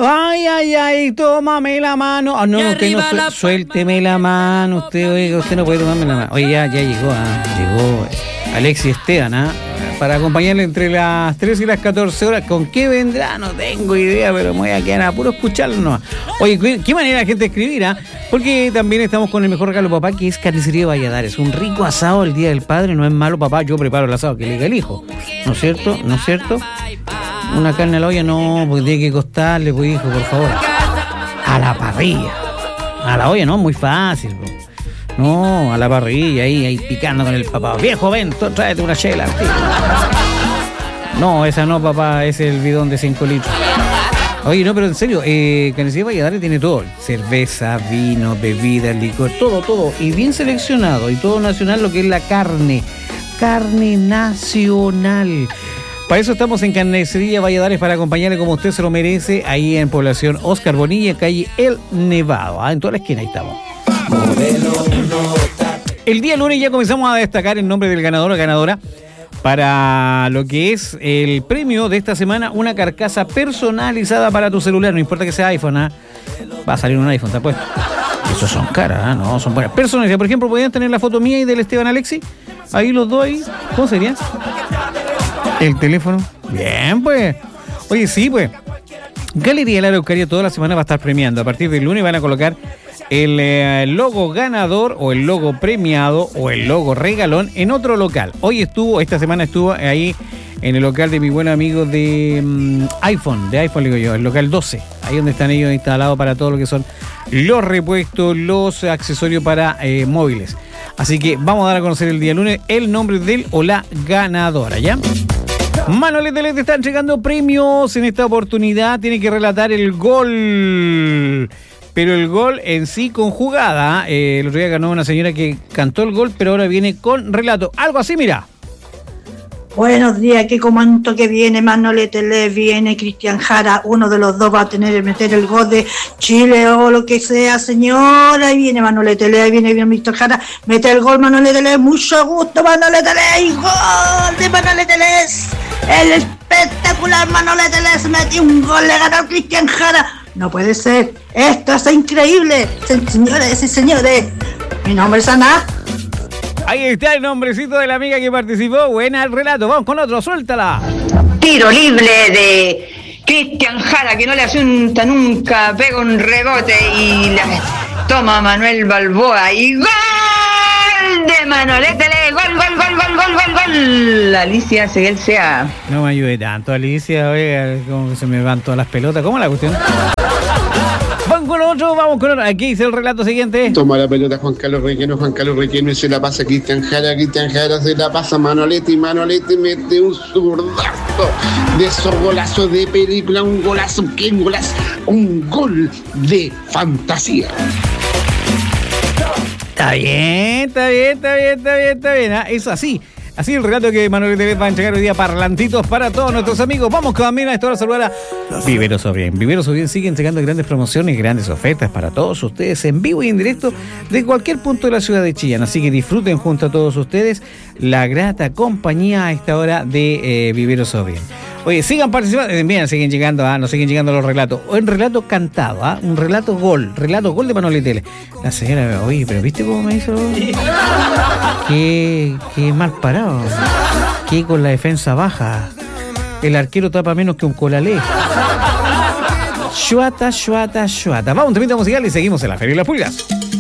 Ay, ay, ay, tómame la mano. Ah, no, usted no, suélteme la mano. Usted no puede tomarme la mano. Oye, ya llegó, llegó Alexis Esteban, para acompañarle entre las 3 y las 14 horas. ¿Con qué vendrá? No tengo idea, pero me voy a quedar a puro escucharlo nomás. Oye, qué manera la gente de escribir, porque también estamos con el mejor regalo, papá, que es Carnicería Valladares. Un rico asado el Día del Padre, no es malo, papá. Yo preparo el asado que le diga el hijo. ¿No es cierto? ¿No es cierto? Una carne a la olla no, porque tiene que costarle, pues, hijo, por favor. A la parrilla. A la olla no, muy fácil, bro. No, a la parrilla, ahí picando con el papá. Viejo, ven, tráete una chela, tío. No, esa no, papá, es el bidón de 5 litros. Oye, no, pero en serio, Carnicería Valladares tiene todo. Cerveza, vino, bebida, licor, todo. Y bien seleccionado, y todo nacional, lo que es la carne. Carne nacional. Para eso estamos en Carnicería Valladares, para acompañarle como usted se lo merece, ahí en población Oscar Bonilla, calle El Nevado. En toda la esquina ahí estamos. El día lunes ya comenzamos a destacar el nombre del ganador o ganadora para lo que es el premio de esta semana, una carcasa personalizada para tu celular, no importa que sea iPhone, va a salir un iPhone, ¿te apuesto? Esos son caras, no, son buenas. Personalizadas, por ejemplo, ¿podrían tener la foto mía y del Esteban Alexis? Ahí los dos ahí, ¿cómo sería? El teléfono. Bien, pues. Oye, sí, pues. Galería La Araucaria toda la semana va a estar premiando. A partir del lunes van a colocar el logo ganador o el logo premiado o el logo regalón en otro local. Esta semana estuvo ahí en el local de mi buen amigo de iPhone, digo yo, el local 12. Ahí donde están ellos instalados para todo lo que son los repuestos, los accesorios para móviles. Así que vamos a dar a conocer el día lunes el nombre del o la ganadora, ¿ya? Manuel Tele te está entregando premios en esta oportunidad. Tiene que relatar el gol, pero el gol en sí con jugada. El otro día ganó una señora que cantó el gol, pero ahora viene con relato. Algo así, mira. Buenos días, qué comando que viene Manuel Tele, viene Cristian Jara, uno de los dos va a meter el gol de Chile o lo que sea, señora. Ahí viene Manuel Tele, ahí viene Cristian Jara, mete el gol Manuel Tele, mucho gusto Manuel Tele, y gol de Manuel Tele, el espectacular Manuel Tele, metió un gol, le ganó Cristian Jara. No puede ser, esto es increíble, señores y señores. Mi nombre es Ana. Ahí está el nombrecito de la amiga que participó. Buena el relato. Vamos con otro, suéltala. Tiro libre de Cristian Jara, que no le asunta nunca, pega un rebote y la toma Manuel Balboa. Y ¡gol de Manolete! ¡Gol! Alicia Seguel Sea. No me ayude tanto, Alicia. Oiga, como que se me van todas las pelotas. ¿Cómo es la cuestión? Vamos con otro. Aquí dice el relato siguiente. Toma la pelota Juan Carlos Requeno y se la pasa a Cristian Jara se la pasa a Manolete y Manolete mete un zurdazo de esos golazos de película, un golazo un gol de fantasía. Está bien. Es así el relato que Manuel TV va a entregar hoy día, parlantitos para todos nuestros amigos. Vamos también a esta hora a saludar a Viveros Bien. Viveros Bien sigue entregando grandes promociones, grandes ofertas para todos ustedes en vivo y en directo de cualquier punto de la ciudad de Chillán. Así que disfruten junto a todos ustedes la grata compañía a esta hora de Viveros Bien. Oye, sigan participando, bien, siguen llegando los relatos. O en relato cantado, un relato gol de Manuel Tele. La señora, oye, pero ¿viste cómo me hizo? Qué mal parado. Qué con la defensa baja. El arquero tapa menos que un colalé. Shuata. Vamos, un temita musical y seguimos en la Feria de las Pulgas.